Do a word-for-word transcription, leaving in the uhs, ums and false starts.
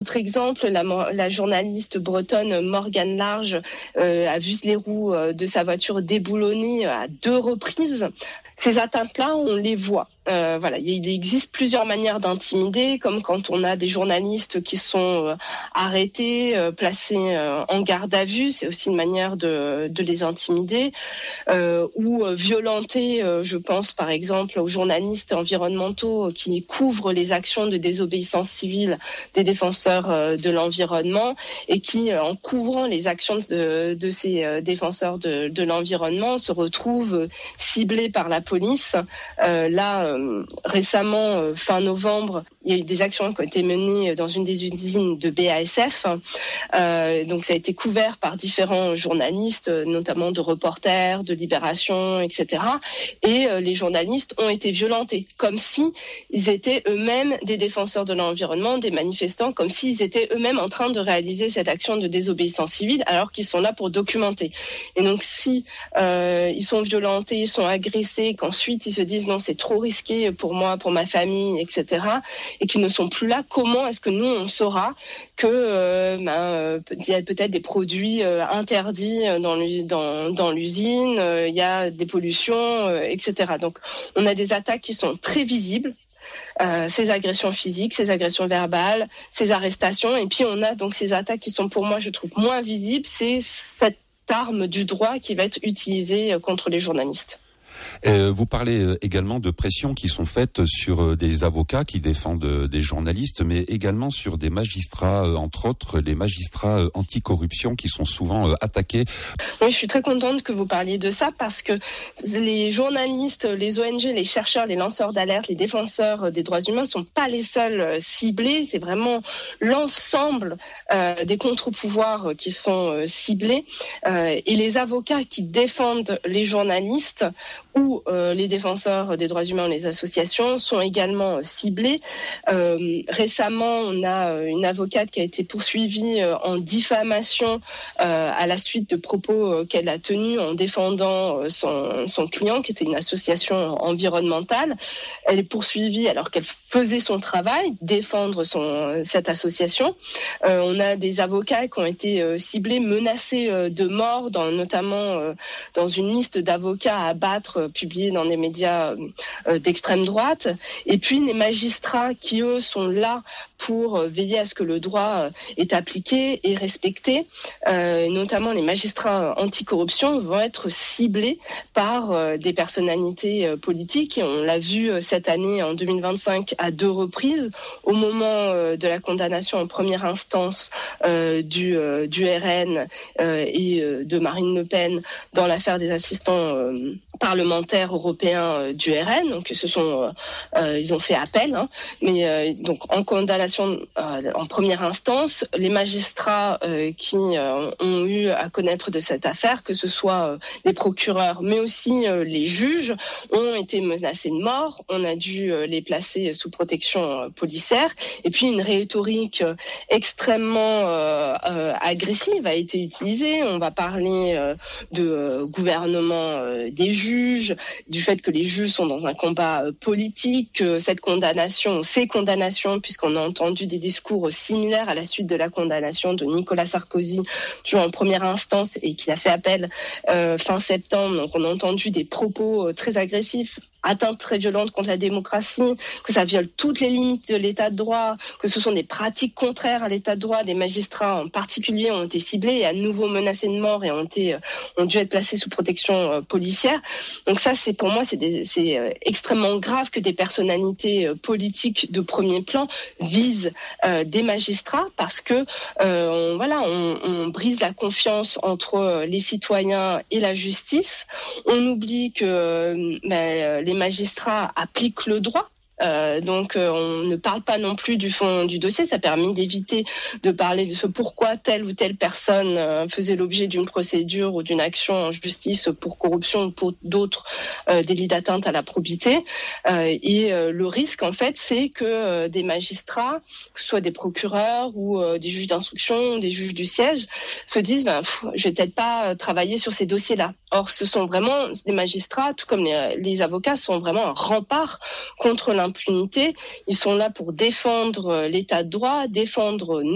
autre exemple, la, la journaliste bretonne Morgane Large euh, a vu les roues de sa voiture déboulonnées à deux reprises. Ces atteintes-là, on les voit. Euh, voilà, il existe plusieurs manières d'intimider, comme quand on a des journalistes qui sont euh, arrêtés, euh, placés euh, en garde à vue, c'est aussi une manière de, de les intimider, euh, ou euh, violenter, euh, je pense par exemple aux journalistes environnementaux qui couvrent les actions de désobéissance civile des défenseurs euh, de l'environnement et qui, euh, en couvrant les actions de, de ces euh, défenseurs de, de l'environnement, se retrouvent euh, ciblés par la police. Euh, là, euh, Récemment, euh, fin novembre, il y a eu des actions qui ont été menées dans une des usines de B A S F. Euh, donc, ça a été couvert par différents journalistes, notamment de Reporters, de Libération, et cetera. Et euh, les journalistes ont été violentés, comme si ils étaient eux-mêmes des défenseurs de l'environnement, des manifestants, comme s'ils étaient eux-mêmes en train de réaliser cette action de désobéissance civile, alors qu'ils sont là pour documenter. Et donc, si euh, ils sont violentés, ils sont agressés, qu'ensuite ils se disent non, c'est trop risqué pour moi, pour ma famille, et cetera, et qui ne sont plus là, comment est-ce que nous, on saura que euh, ben, il y a peut-être des produits euh, interdits dans, dans, dans l'usine, euh, il y a des pollutions, euh, et cetera. Donc, on a des attaques qui sont très visibles, euh, ces agressions physiques, ces agressions verbales, ces arrestations, et puis on a donc ces attaques qui sont pour moi, je trouve, moins visibles, c'est cette arme du droit qui va être utilisée contre les journalistes. Euh, vous parlez également de pressions qui sont faites sur des avocats qui défendent des journalistes, mais également sur des magistrats, entre autres les magistrats anticorruption qui sont souvent attaqués. Oui, je suis très contente que vous parliez de ça parce que les journalistes, les O N G, les chercheurs, les lanceurs d'alerte, les défenseurs des droits humains ne sont pas les seuls ciblés. C'est vraiment l'ensemble euh, des contre-pouvoirs qui sont euh, ciblés. Euh, et les avocats qui défendent les journalistes ou euh, les défenseurs des droits humains ou les associations sont également euh, ciblés. Euh, récemment, on a euh, une avocate qui a été poursuivie euh, en diffamation euh, à la suite de propos euh, qu'elle a tenus en défendant euh, son, son client, qui était une association environnementale. Elle est poursuivie alors qu'elle faisait son travail, défendre son, cette association. Euh, on a des avocats qui ont été euh, ciblés, menacés euh, de mort, dans, notamment euh, dans une liste d'avocats à abattre publiés dans des médias euh, d'extrême droite, et puis les magistrats qui, eux, sont là pour veiller à ce que le droit euh, est appliqué et respecté, euh, notamment les magistrats anticorruption vont être ciblés par euh, des personnalités euh, politiques, et on l'a vu euh, cette année, en deux mille vingt-cinq, à deux reprises, au moment euh, de la condamnation en première instance euh, du, euh, du R N euh, et euh, de Marine Le Pen dans l'affaire des assistants euh, parlementaires européens euh, du R N. Donc, ce sont, euh, euh, ils ont fait appel, hein, mais euh, donc en condamnation euh, en première instance, les magistrats euh, qui euh, ont eu à connaître de cette affaire, que ce soit euh, les procureurs, mais aussi euh, les juges, ont été menacés de mort. On a dû euh, les placer sous protection euh, policière. Et puis une rhétorique euh, extrêmement euh, euh, agressive a été utilisée. On va parler euh, de euh, gouvernement euh, des juges, du fait que les juges sont dans un combat euh, politique, que cette condamnation, ces condamnations, puisqu'on a entendu des discours similaires à la suite de la condamnation de Nicolas Sarkozy, toujours en première instance, et qu'il a fait appel euh, fin septembre. Donc on a entendu des propos euh, très agressifs, atteintes très violentes contre la démocratie, que ça viole toutes les limites de l'état de droit, que ce sont des pratiques contraires à l'état de droit. Des magistrats en particulier ont été ciblés et à nouveau menacés de mort et ont été euh, ont dû être placés sous protection euh, policière. Donc ça, c'est pour moi, c'est, des, c'est euh, extrêmement grave que des personnalités euh, politiques de premier plan visent euh, des magistrats, parce que euh, on, voilà, on, on brise la confiance entre euh, les citoyens et la justice. On oublie que euh, ben, les magistrats appliquent le droit. Euh, donc euh, on ne parle pas non plus du fond du dossier. Ça a permis d'éviter de parler de ce pourquoi telle ou telle personne euh, faisait l'objet d'une procédure ou d'une action en justice pour corruption ou pour d'autres euh, délits d'atteinte à la probité. Euh, et euh, le risque, en fait, c'est que euh, des magistrats, que ce soit des procureurs ou euh, des juges d'instruction, des juges du siège, se disent ben, pff, je vais peut-être pas travailler sur ces dossiers-là. Or, ce sont vraiment des magistrats, tout comme les, les avocats, sont vraiment un rempart contre l'impunité. Ils sont là pour défendre l'état de droit, défendre